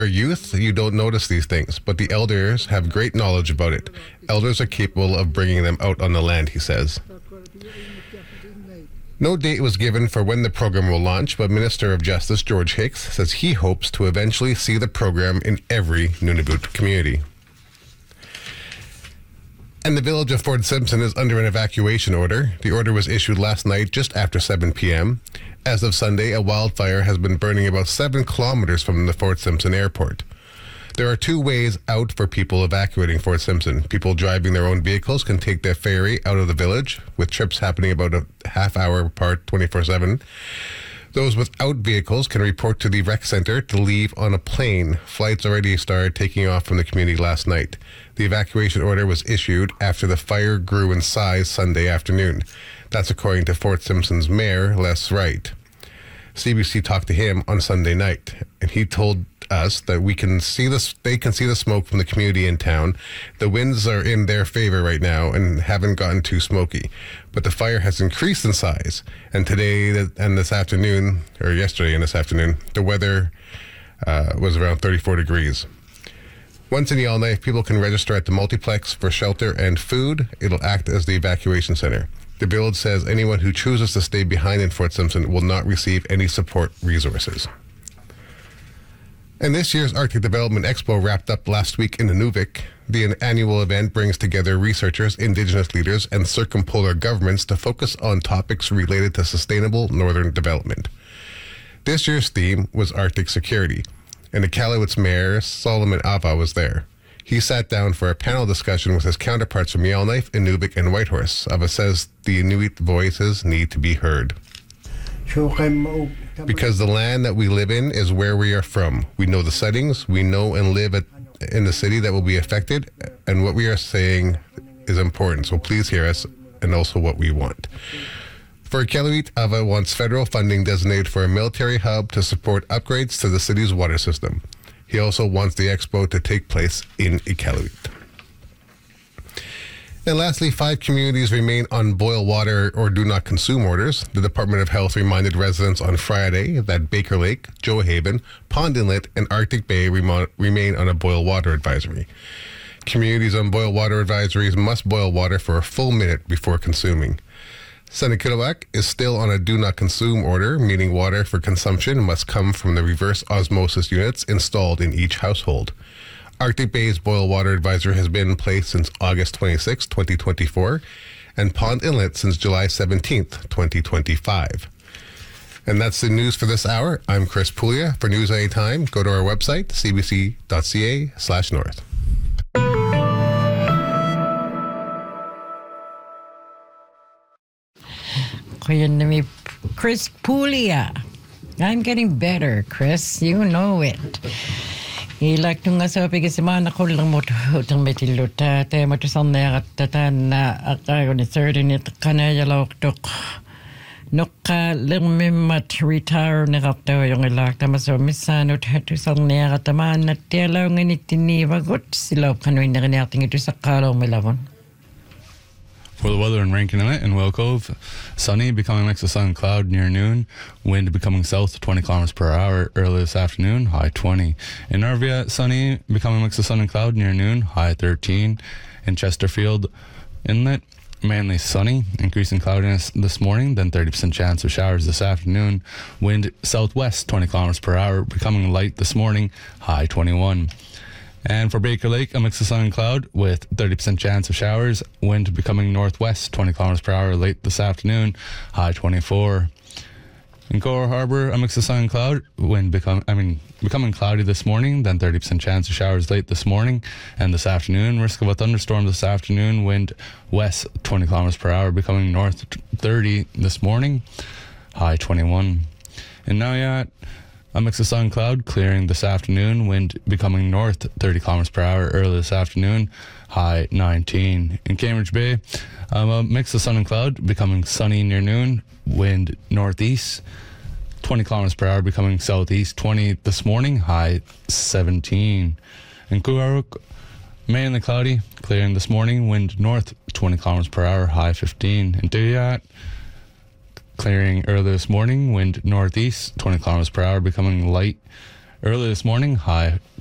youth, you don't notice these things, but the elders have great knowledge about it. Elders are capable of bringing them out on the land, he says. No date was given for when the program will launch, but Minister of Justice George Hicks says he hopes to eventually see the program in every Nunavut community. And the village of Fort Simpson is under an evacuation order. The order was issued last night just after 7 p.m. As of Sunday, a wildfire has been burning about 7 kilometers from the Fort Simpson airport. There are 2 ways out for people evacuating Fort Simpson. People driving their own vehicles can take their ferry out of the village, with trips happening about a half hour apart 24/7. Those without vehicles can report to the rec center to leave on a plane. Flights already started taking off from the community last night. The evacuation order was issued after the fire grew in size Sunday afternoon. That's according to Fort Simpson's mayor, Les Wright. CBC talked to him on Sunday night, and he told us that they can see the smoke from the community in town. The winds are in their favor right now and haven't gotten too smoky, but the fire has increased in size. And today and this afternoon, or yesterday and this afternoon, the weather was around 34 degrees. Once in Yellowknife, people can register at the multiplex for shelter and food. It'll act as the evacuation center. The village says anyone who chooses to stay behind in Fort Simpson will not receive any support resources. And this year's Arctic Development Expo wrapped up last week in Nunavik. The annual event brings together researchers, Indigenous leaders, and circumpolar governments to focus on topics related to sustainable northern development. This year's theme was Arctic security, and Iqaluit's mayor, Solomon Ava, was there. He sat down for a panel discussion with his counterparts from Yellowknife, Inuvik, and Whitehorse. Ava says the Inuit voices need to be heard. Because the land that we live in is where we are from. We know the settings, we know and live in the city that will be affected, and what we are saying is important. So please hear us, and also what we want. For Iqaluit, Ava wants federal funding designated for a military hub to support upgrades to the city's water system. He also wants the expo to take place in Iqaluit. And lastly, 5 communities remain on boil water or do not consume orders. The Department of Health reminded residents on Friday that Baker Lake, Joe-Haven, Pond Inlet, and Arctic Bay remain on a boil water advisory. Communities on boil water advisories must boil water for a full minute before consuming. Senekilowak is still on a do not consume order, meaning water for consumption must come from the reverse osmosis units installed in each household. Arctic Bay's boil water advisory has been in place since August 26, 2024, and Pond Inlet since July 17, 2025. And that's the news for this hour. I'm Chris Puglia. For News Anytime, go to our website, cbc.ca/north. Chris Puglia. I'm getting better, Chris. You know it. Ilak nung sa pigisimana ko lang mo utang metiluta te mo tsanna tatana akago ni 30 ni kanaya loktok nokka lemmat retire ni kapto yung ilak tamaso misano tu sanna taman telo ngani tini bagot sila kanu ni ngani ito sa kalo milavon. For the weather in Rankin Inlet and Whale Cove, sunny, becoming mix of sun and cloud near noon. Wind becoming south 20 kilometers per hour early this afternoon, high 20. In Narvia, sunny, becoming mix of sun and cloud near noon, high 13. In Chesterfield Inlet, mainly sunny, increasing cloudiness this morning, then 30% chance of showers this afternoon. Wind southwest 20 kilometers per hour, becoming light this morning, high 21. And for Baker Lake, a mix of sun and cloud with 30% chance of showers. Wind becoming northwest 20 kilometers per hour late this afternoon, high 24. In Coral Harbor, a mix of sun and cloud. Wind becoming cloudy this morning, then 30% chance of showers late this morning and this afternoon. Risk of a thunderstorm this afternoon. Wind west 20 kilometers per hour, becoming north 30 this morning, high 21. In Nauyat, a mix of sun and cloud, clearing this afternoon. Wind becoming north 30 kilometers per hour early this afternoon, high 19. In Cambridge Bay, a mix of sun and cloud, becoming sunny near noon. Wind northeast 20 kilometers per hour, becoming southeast 20 this morning, high 17. In Kugaruk, mainly cloudy, clearing this morning. Wind north 20 kilometers per hour, high 15. In Duyat, clearing early this morning, wind northeast 20 kilometers per hour, becoming light Early this morning, high